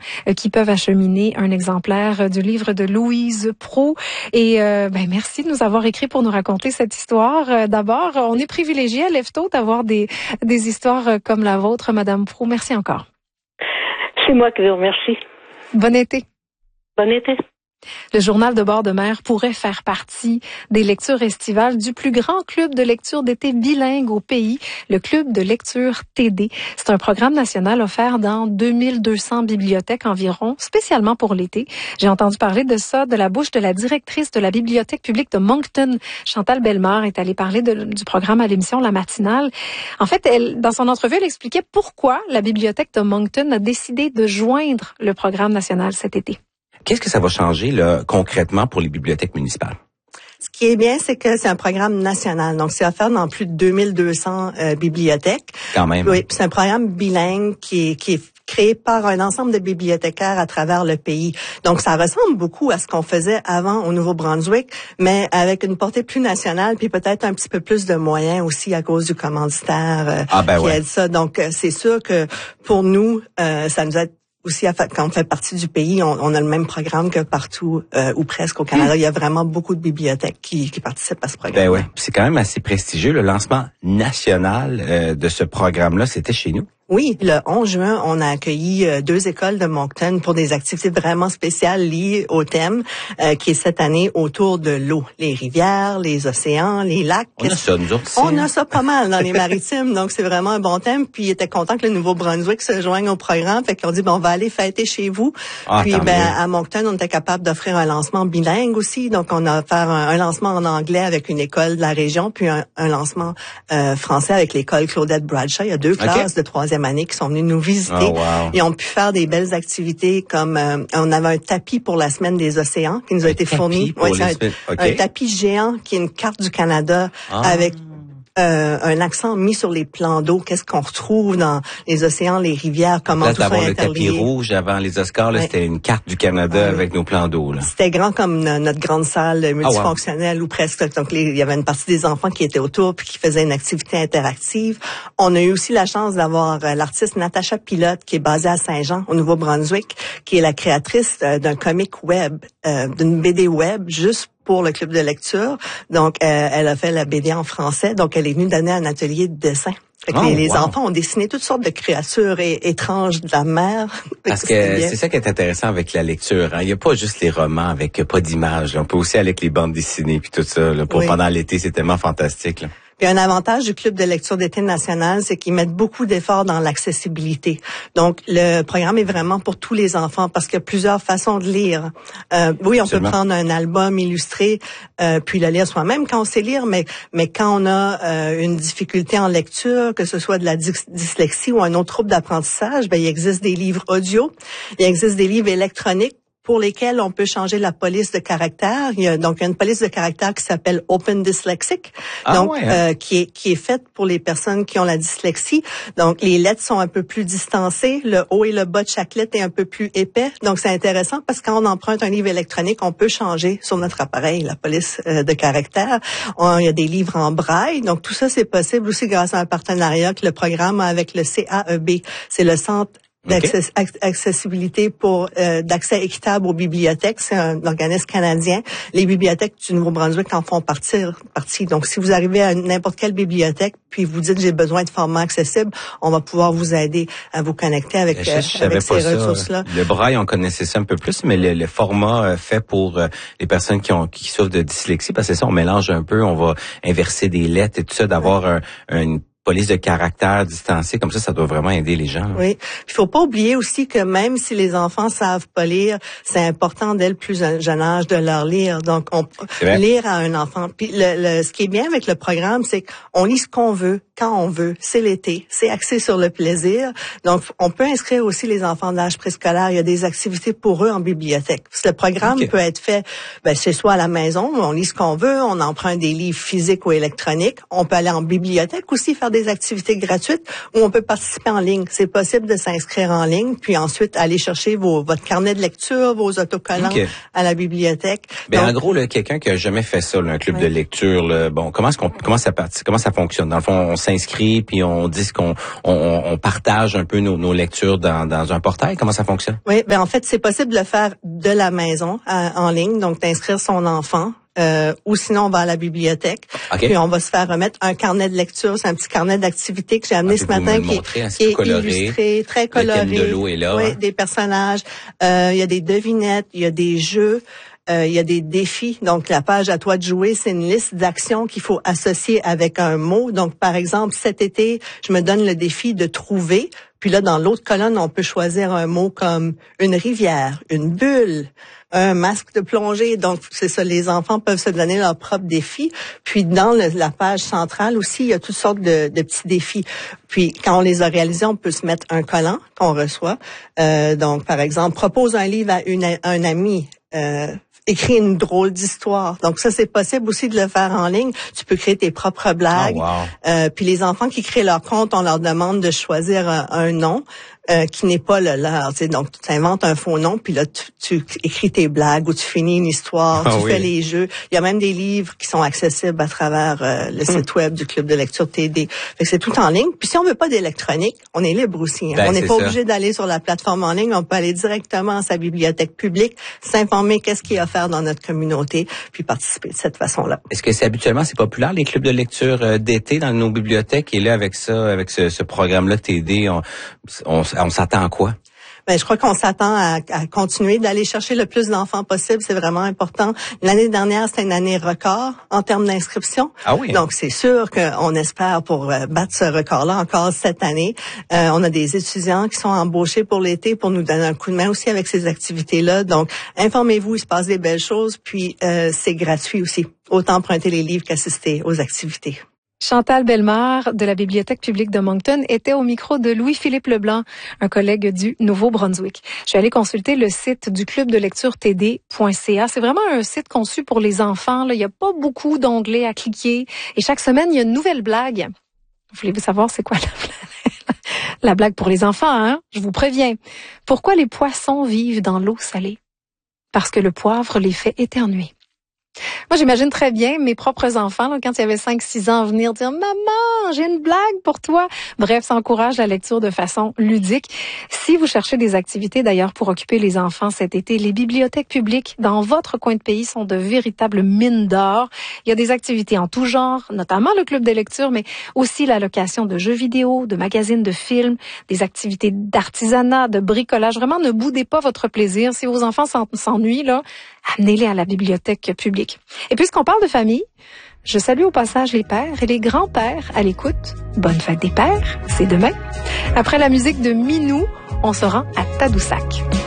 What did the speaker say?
qui peuvent acheminer un exemplaire du livre de Louise Proulx. Et merci de nous avoir écrit pour nous raconter cette histoire. D'abord, on est privilégié à Lève-Tôt d'avoir des histoires comme la vôtre, Madame Proulx. Merci encore. C'est moi qui vous remercie. Bon été. Bon été. Le journal de bord de mer pourrait faire partie des lectures estivales du plus grand club de lecture d'été bilingue au pays, le Club de lecture TD. C'est un programme national offert dans 2200 bibliothèques environ, spécialement pour l'été. J'ai entendu parler de ça de la bouche de la directrice de la bibliothèque publique de Moncton. Chantal Bellemare est allée parler du programme à l'émission La Matinale. En fait, dans son entrevue, elle expliquait pourquoi la bibliothèque de Moncton a décidé de joindre le programme national cet été. Qu'est-ce que ça va changer là, concrètement pour les bibliothèques municipales? Ce qui est bien, c'est que c'est un programme national. Donc, c'est offert dans plus de 2200 bibliothèques. Quand même. Oui, c'est un programme bilingue qui est créé par un ensemble de bibliothécaires à travers le pays. Donc, ça ressemble beaucoup à ce qu'on faisait avant au Nouveau-Brunswick, mais avec une portée plus nationale, puis peut-être un petit peu plus de moyens aussi à cause du commanditaire qui aide ça. Donc, c'est sûr que pour nous, ça nous aide aussi, quand on fait partie du pays, on a le même programme que partout ou presque au Canada. Il y a vraiment beaucoup de bibliothèques qui participent à ce programme. Ben ouais, c'est quand même assez prestigieux. Le lancement national de ce programme-là, c'était chez nous. Oui, le 11 juin, on a accueilli 2 écoles de Moncton pour des activités vraiment spéciales liées au thème qui est cette année autour de l'eau. Les rivières, les océans, les lacs. On a ça, nous autres. On a ça pas mal dans les maritimes, donc c'est vraiment un bon thème. Puis, ils étaient contents que le Nouveau-Brunswick se joigne au programme. Fait qu'ils ont dit, on va aller fêter chez vous. Puis, à Moncton, on était capable d'offrir un lancement bilingue aussi. Donc, on a offert un lancement en anglais avec une école de la région, puis un lancement français avec l'école Claudette Bradshaw. Il y a 2 classes de 3e année qui sont venus nous visiter. Oh, wow. Ils ont pu faire des belles activités comme on avait un tapis pour la semaine des océans qui nous a été fourni. Ouais, un tapis géant qui est une carte du Canada avec un accent mis sur les plans d'eau, qu'est-ce qu'on retrouve dans les océans, les rivières, comment tout ça est interlié. Le tapis rouge avant les Oscars, là, c'était une carte du Canada avec nos plans d'eau. Là. C'était grand comme notre grande salle multifonctionnelle ou presque. Donc, il y avait une partie des enfants qui étaient autour puis qui faisaient une activité interactive. On a eu aussi la chance d'avoir l'artiste Natacha Pilote qui est basée à Saint-Jean, au Nouveau-Brunswick, qui est la créatrice d'un comic web, d'une BD web, juste pour le club de lecture. Donc, elle a fait la BD en français. Donc, elle est venue donner un atelier de dessin. Fait que les enfants ont dessiné toutes sortes de créatures étranges de la mer. Parce que c'est ça qui est intéressant avec la lecture. Hein. Il n'y a pas juste les romans avec pas d'images. On peut aussi aller avec les bandes dessinées puis tout ça. Là, pendant l'été, c'est tellement fantastique. Là. Puis un avantage du Club de lecture d'été national, c'est qu'ils mettent beaucoup d'efforts dans l'accessibilité. Donc, le programme est vraiment pour tous les enfants parce qu'il y a plusieurs façons de lire. Oui, on peut prendre un album illustré puis le lire soi-même quand on sait lire, mais quand on a une difficulté en lecture, que ce soit de la dyslexie ou un autre trouble d'apprentissage, il existe des livres audio, il existe des livres électroniques pour lesquels on peut changer la police de caractère. Il y a donc une police de caractère qui s'appelle Open Dyslexic, qui est faite pour les personnes qui ont la dyslexie. Donc les lettres sont un peu plus distancées, le haut et le bas de chaque lettre est un peu plus épais. Donc c'est intéressant parce que quand on emprunte un livre électronique, on peut changer sur notre appareil la police de caractère. Il y a des livres en braille. Donc tout ça c'est possible aussi grâce à un partenariat que le programme a avec le CAEB. C'est le Centre d'accessibilité pour d'accès équitable aux bibliothèques, c'est un organisme canadien. Les bibliothèques du Nouveau-Brunswick en font partie. Donc si vous arrivez à n'importe quelle bibliothèque puis vous dites j'ai besoin de formats accessibles, on va pouvoir vous aider à vous connecter avec ces ressources-là. Le braille, on connaissait ça un peu plus, mais le format fait pour les personnes qui souffrent de dyslexie, parce que ça on mélange un peu, on va inverser des lettres et tout ça, d'avoir une police de caractère distancée, comme ça doit vraiment aider les gens. Oui. Il faut pas oublier aussi que même si les enfants savent pas lire, c'est important dès le plus jeune âge de leur lire. Donc, lire à un enfant. Puis ce qui est bien avec le programme, c'est qu'on lit ce qu'on veut, quand on veut. C'est l'été. C'est axé sur le plaisir. Donc, on peut inscrire aussi les enfants d'âge préscolaire. Il y a des activités pour eux en bibliothèque. Parce que le programme peut être fait, chez soi à la maison. On lit ce qu'on veut. On emprunte des livres physiques ou électroniques. On peut aller en bibliothèque aussi faire des activités gratuites ou on peut participer en ligne. C'est possible de s'inscrire en ligne, puis ensuite aller chercher votre carnet de lecture, vos autocollants à la bibliothèque. Ben, en gros, là, quelqu'un qui a jamais fait ça, là, un club de lecture, là, bon, comment ça fonctionne? Dans le fond, on s'inscrit, puis on dit on partage un peu nos lectures dans un portail. Comment ça fonctionne? Oui, ben en fait, c'est possible de le faire de la maison en ligne, donc d'inscrire son enfant. Ou sinon on va à la bibliothèque, puis on va se faire remettre un carnet de lecture. C'est un petit carnet d'activités que j'ai amené ce matin qui est illustré, très coloré. Le thème de l'eau est là. Oui, des personnages. Il y a des devinettes, il y a des jeux. Il y a des défis. Donc, la page à toi de jouer, c'est une liste d'actions qu'il faut associer avec un mot. Donc, par exemple, cet été, je me donne le défi de trouver. Puis là, dans l'autre colonne, on peut choisir un mot comme une rivière, une bulle, un masque de plongée. Donc, c'est ça, les enfants peuvent se donner leurs propres défis. Puis, dans la page centrale aussi, il y a toutes sortes de petits défis. Puis, quand on les a réalisés, on peut se mettre un collant qu'on reçoit. Donc, par exemple, propose un livre à un ami. Écrit une drôle d'histoire. Donc ça, c'est possible aussi de le faire en ligne. Tu peux créer tes propres blagues. Oh, wow. Puis les enfants qui créent leur compte, on leur demande de choisir un nom qui n'est pas le leur. Tu sais, donc tu inventes un faux nom, puis là tu écris tes blagues ou tu finis une histoire, tu fais les jeux. Il y a même des livres qui sont accessibles à travers le site web du Club de lecture TD. Fait que c'est tout en ligne. Puis si on veut pas d'électronique, on est libre aussi. Hein. Ben, on n'est pas obligé d'aller sur la plateforme en ligne. On peut aller directement à sa bibliothèque publique, s'informer qu'est-ce qu'il y a à faire dans notre communauté, puis participer de cette façon-là. Est-ce que habituellement c'est populaire les clubs de lecture d'été dans nos bibliothèques? Et là, avec ce programme-là TD, on s'attend à quoi? Ben, je crois qu'on s'attend à continuer d'aller chercher le plus d'enfants possible. C'est vraiment important. L'année dernière, c'était une année record en termes d'inscription. Ah oui. Donc, c'est sûr qu'on espère pour battre ce record-là encore cette année. On a des étudiants qui sont embauchés pour l'été pour nous donner un coup de main aussi avec ces activités-là. Donc, informez-vous, il se passe des belles choses. Puis, c'est gratuit aussi. Autant emprunter les livres qu'assister aux activités. Chantal Bellemare de la Bibliothèque publique de Moncton était au micro de Louis-Philippe Leblanc, un collègue du Nouveau-Brunswick. Je suis allée consulter le site du club de lecture td.ca. C'est vraiment un site conçu pour les enfants. Là, il n'y a pas beaucoup d'onglets à cliquer. Et chaque semaine, il y a une nouvelle blague. Voulez-vous savoir c'est quoi la blague pour les enfants, hein? Je vous préviens. Pourquoi les poissons vivent dans l'eau salée? Parce que le poivre les fait éternuer. Moi, j'imagine très bien mes propres enfants, là, quand il y avait 5-6 ans, venir dire « Maman, j'ai une blague pour toi ». Bref, ça encourage la lecture de façon ludique. Si vous cherchez des activités, d'ailleurs, pour occuper les enfants cet été, les bibliothèques publiques dans votre coin de pays sont de véritables mines d'or. Il y a des activités en tout genre, notamment le club de lecture, mais aussi la location de jeux vidéo, de magazines, de films, des activités d'artisanat, de bricolage. Vraiment, ne boudez pas votre plaisir. Si vos enfants s'ennuient, là, amenez-les à la bibliothèque publique. Et puisqu'on parle de famille, je salue au passage les pères et les grands-pères à l'écoute. Bonne fête des pères, c'est demain. Après la musique de Minou, on se rend à Tadoussac.